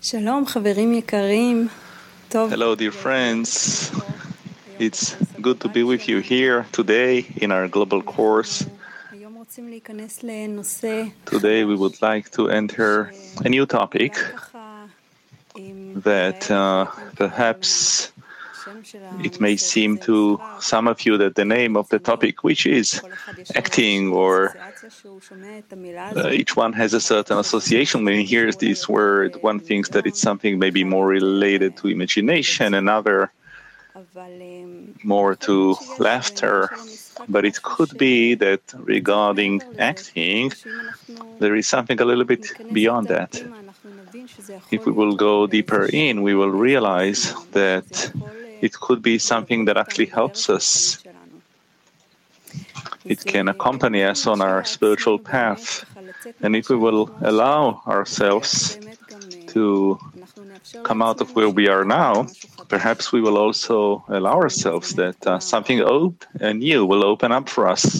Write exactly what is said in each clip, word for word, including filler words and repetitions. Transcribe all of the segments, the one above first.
שלום, חברים יקרים. טוב. Hello, dear friends. It's good to be with you here today in our global course. Today we would like to enter a new topic that uh, perhaps it may seem to some of you that the name of the topic, which is acting, or uh, each one has a certain association. When he hears this word, one thinks that it's something maybe more related to imagination, another more to laughter. But it could be that regarding acting, there is something a little bit beyond that. If we will go deeper in, we will realize that it could be something that actually helps us. It can accompany us on our spiritual path. And if we will allow ourselves to come out of where we are now, perhaps we will also allow ourselves that uh, something old and new will open up for us.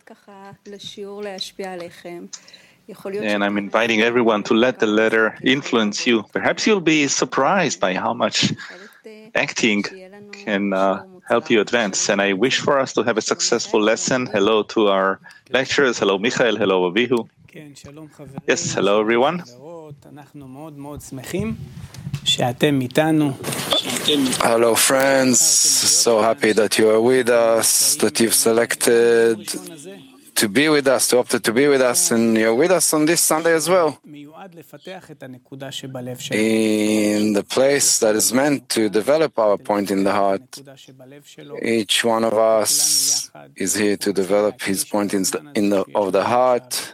And I'm inviting everyone to let the letter influence you. Perhaps you'll be surprised by how much acting can uh, help you advance. And I wish for us to have a successful lesson. Hello to our lecturers. Hello, Michael. Hello, Avihu. Yes, hello, everyone. Hello, friends. So happy that you are with us, that you've selected to be with us, to opted to be with us, and you're with us on this Sunday as well, in the place that is meant to develop our point in the heart. Each one of us is here to develop his point in the, in the, of the heart.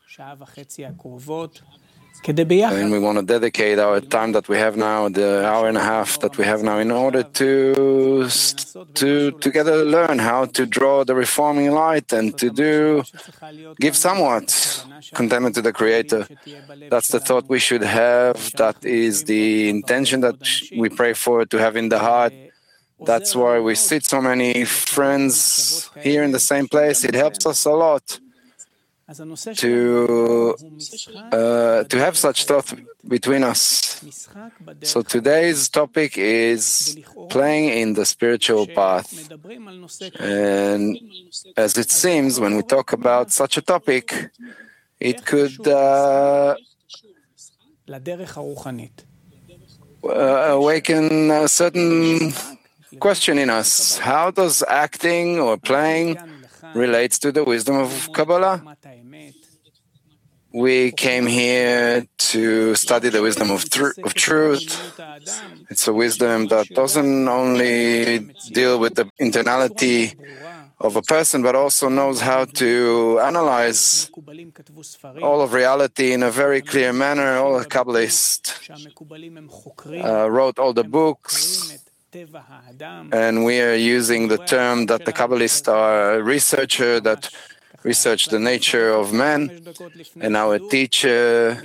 And we want to dedicate our time that we have now, the hour and a half that we have now, in order to to together learn how to draw the reforming light and to do, give somewhat contentment to the Creator. That's the thought we should have. That is the intention that we pray for to have in the heart. That's why we sit so many friends here in the same place. It helps us a lot to uh, to have such thought between us. So today's topic is playing in the spiritual path. And as it seems, when we talk about such a topic, it could uh, awaken a certain question in us. How does acting or playing relates to the wisdom of Kabbalah? We came here to study the wisdom of, tr- of truth. It's a wisdom that doesn't only deal with the internality of a person, but also knows how to analyze all of reality in a very clear manner. All the Kabbalists uh, wrote all the books. And we are using the term that the Kabbalists are a researcher that research the nature of man, and our teacher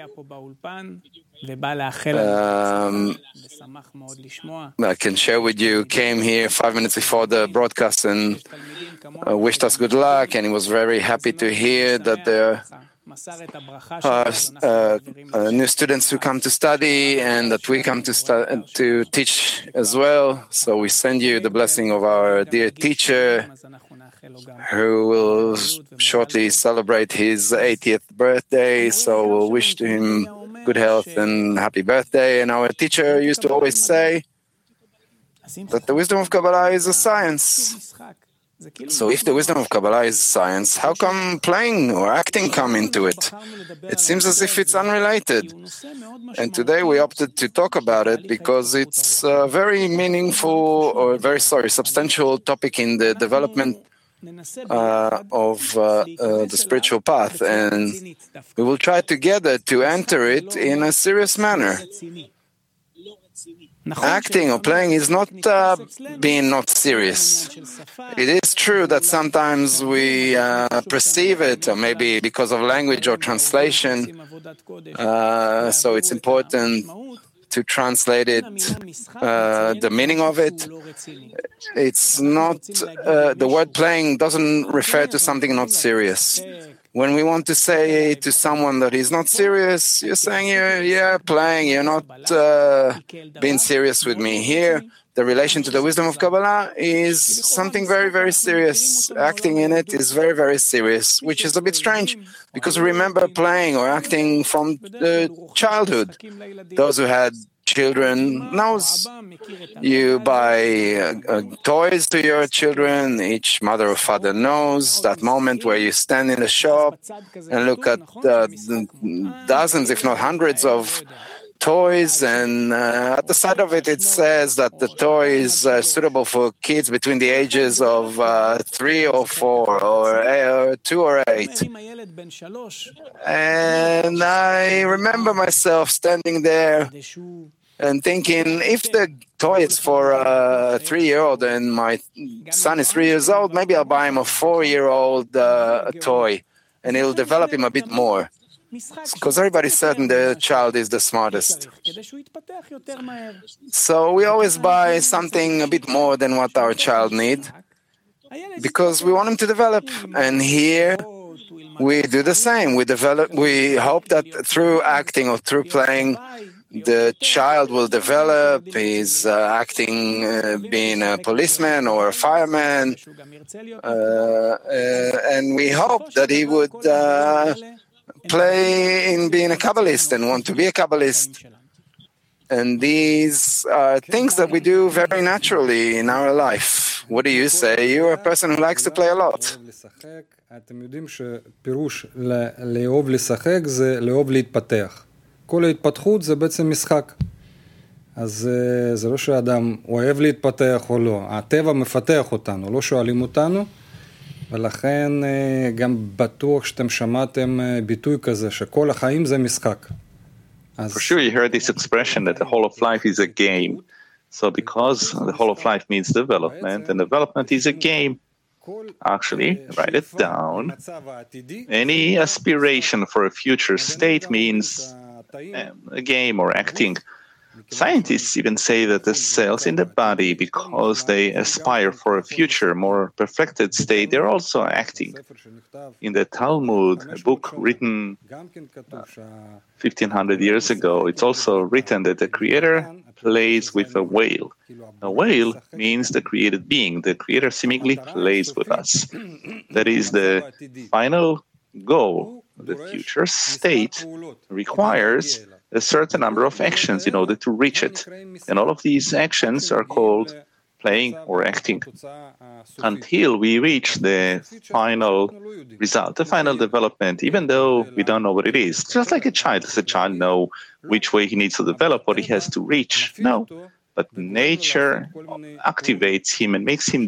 um, I can share with you, came here five minutes before the broadcast and uh, wished us good luck, and he was very happy to hear that there are uh, uh, new students who come to study and that we come to stu- to teach as well. So we send you the blessing of our dear teacher, who will shortly celebrate his eightieth birthday. So we'll wish to him good health and happy birthday. And our teacher used to always say that the wisdom of Kabbalah is a science. So if the wisdom of Kabbalah is science, how come playing or acting come into it? It seems as if it's unrelated. And today we opted to talk about it because it's a very meaningful, or very, sorry, substantial topic in the development uh, of uh, uh, the spiritual path. And we will try together to enter it in a serious manner. Acting or playing is not uh, being not serious. It is true that sometimes we uh, perceive it, or maybe because of language or translation, uh, so it's important to translate it, uh, the meaning of it. It's not, uh, the word playing doesn't refer to something not serious. When we want to say to someone that he's not serious, you're saying, you're, yeah, playing, you're not uh, being serious with me. Here, the relation to the wisdom of Kabbalah is something very, very serious. Acting in it is very, very serious, which is a bit strange, because we remember playing or acting from the childhood. Those who had children knows. You buy uh, uh, toys to your children. Each mother or father knows that moment where you stand in the shop and look at uh, dozens, if not hundreds, of toys, and uh, at the side of it, it says that the toy is uh, suitable for kids between the ages of uh, three or four, or, uh, two or eight. And I remember myself standing there and thinking, if the toy is for a three-year-old and my son is three years old, maybe I'll buy him a four-year-old uh, toy, and it'll develop him a bit more. Because everybody's certain the child is the smartest. So we always buy something a bit more than what our child needs, because we want him to develop. And here we do the same. We develop. We hope that through acting or through playing, the child will develop. He's uh, acting, uh, being a policeman or a fireman, uh, uh, and we hope that he would uh, play in being a Kabbalist and want to be a Kabbalist. And these are things that we do very naturally in our life. What do you say? You're a person who likes to play a lot. אתם יודעים שפירוש לאהוב לשחק זה לאהוב להתפתח. כל ההתפתחות זה בעצם משחק. אז זה לא שהאדם אוהב להתפתח או לא. הטבע מפתח אותנו, לא שואלים אותנו. ולכן גם בטוח שאתם שמעתם ביטוי כזה, שכל החיים זה משחק. For sure you heard this expression that the whole of life is a game. So because the whole of life means development, and development is a game, actually, write it down. Any aspiration for a future state means um, a game or acting. Scientists even say that the cells in the body, because they aspire for a future, more perfected state, they're also acting. In the Talmud, a book written uh, fifteen hundred years ago, it's also written that the Creator plays with a whale. A whale means the created being. The Creator seemingly plays with us. That is the final goal. The future state requires a certain number of actions in order to reach it. And all of these actions are called playing or acting until we reach the final result, the final development, even though we don't know what it is. Just like a child. Does a child know which way he needs to develop, what he has to reach? No. But nature activates him and makes him